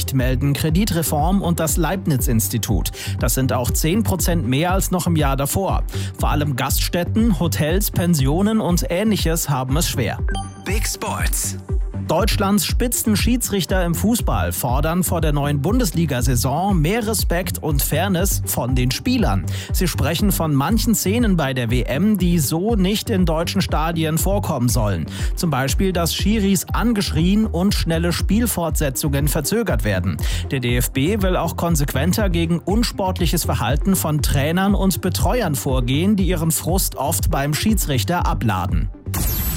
Bericht melden Kreditreform und das Leibniz-Institut. Das sind auch 10% mehr als noch im Jahr davor. Vor allem Gaststätten, Hotels, Pensionen und Ähnliches haben es schwer. Big Sports. Deutschlands Spitzenschiedsrichter im Fußball fordern vor der neuen Bundesliga-Saison mehr Respekt und Fairness von den Spielern. Sie sprechen von manchen Szenen bei der WM, die so nicht in deutschen Stadien vorkommen sollen. Zum Beispiel, dass Schiris angeschrien und schnelle Spielfortsetzungen verzögert werden. Der DFB will auch konsequenter gegen unsportliches Verhalten von Trainern und Betreuern vorgehen, die ihren Frust oft beim Schiedsrichter abladen.